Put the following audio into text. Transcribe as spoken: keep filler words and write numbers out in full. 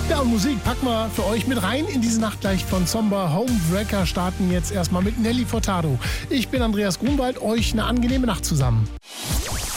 Ja, und Musik packen wir für euch mit rein in diese Nacht gleich von Zomba. Homewrecker starten jetzt erstmal mit Nelly Furtado. Ich bin Andreas Grunwald, euch eine angenehme Nacht zusammen.